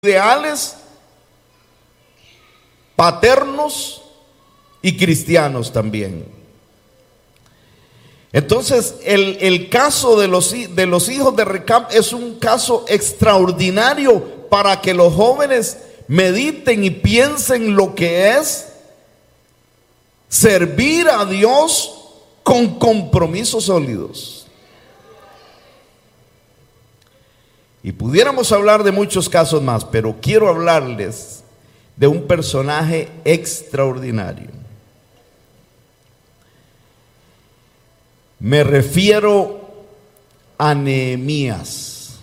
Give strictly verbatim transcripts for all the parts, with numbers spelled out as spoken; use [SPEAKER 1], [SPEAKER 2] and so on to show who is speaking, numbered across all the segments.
[SPEAKER 1] ideales paternos y cristianos también. Entonces el, el caso de los, de los hijos de Recab es un caso extraordinario para que los jóvenes mediten y piensen lo que es servir a Dios con compromisos sólidos. Y pudiéramos hablar de muchos casos más, pero quiero hablarles de un personaje extraordinario. Me refiero a Nehemías.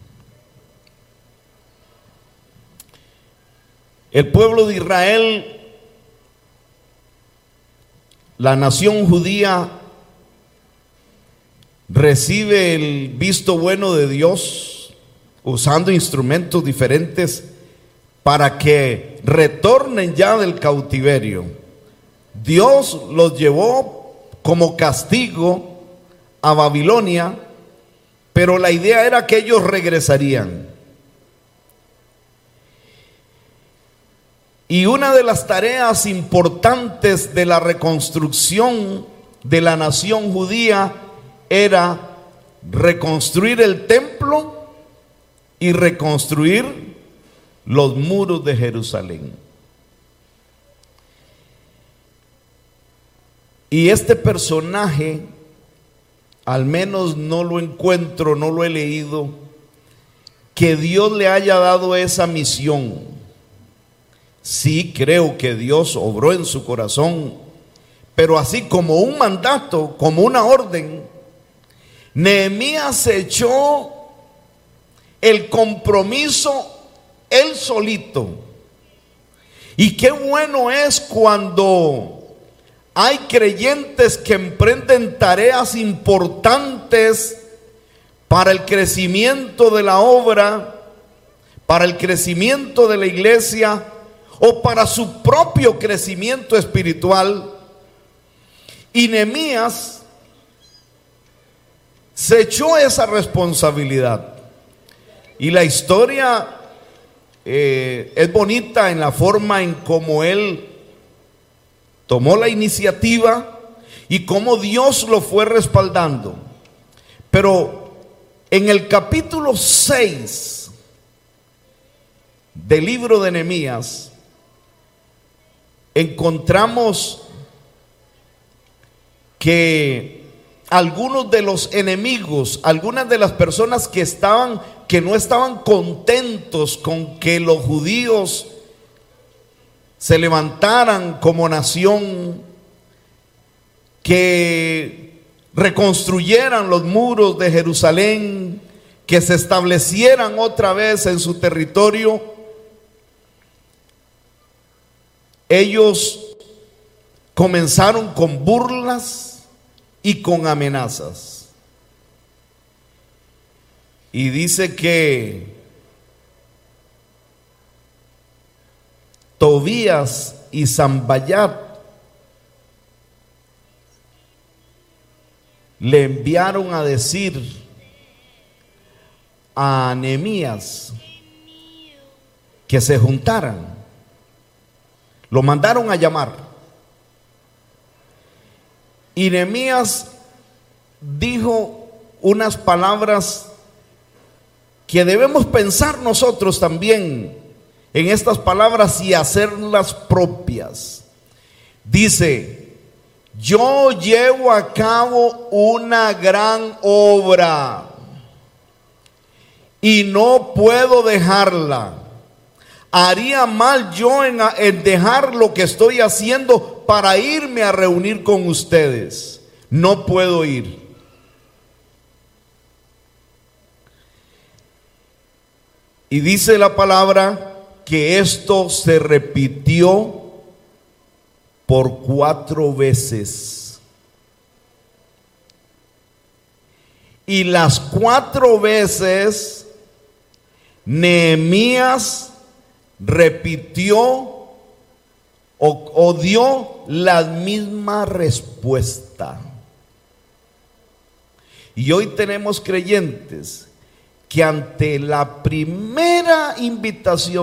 [SPEAKER 1] El pueblo de Israel, la nación judía, recibe el visto bueno de Dios, usando instrumentos diferentes para que retornen ya del cautiverio. Dios los llevó como castigo a Babilonia, pero la idea era que ellos regresarían. Y una de las tareas importantes de la reconstrucción de la nación judía era reconstruir el templo y reconstruir los muros de Jerusalén. Y este personaje, al menos no lo encuentro, no lo he leído, que Dios le haya dado esa misión. Sí, creo que Dios obró en su corazón, pero así como un mandato, como una orden, Nehemías se echó el compromiso él solito. Y qué bueno es cuando hay creyentes que emprenden tareas importantes para el crecimiento de la obra, para el crecimiento de la iglesia o para su propio crecimiento espiritual. Y Nehemías se echó esa responsabilidad. Y la historia eh, es bonita en la forma en cómo él tomó la iniciativa y cómo Dios lo fue respaldando. Pero en el capítulo seis del libro de Nehemías encontramos que algunos de los enemigos, algunas de las personas que estaban, que no estaban contentos con que los judíos se levantaran como nación, que reconstruyeran los muros de Jerusalén, que se establecieran otra vez en su territorio, ellos comenzaron con burlas y con amenazas. Y dice que Tobías y Sanballat le enviaron a decir a Nehemías que se juntaran. Lo mandaron a llamar. Y Nehemías dijo unas palabras que debemos pensar nosotros también en estas palabras y hacerlas propias. Dice: yo llevo a cabo una gran obra y no puedo dejarla. Haría mal yo en, en dejar lo que estoy haciendo para irme a reunir con ustedes. No puedo ir. Y dice la palabra que esto se repitió por cuatro veces. Y las cuatro veces Nehemías repitió o, o dio la misma respuesta. Y hoy tenemos creyentes que ante la primera invitación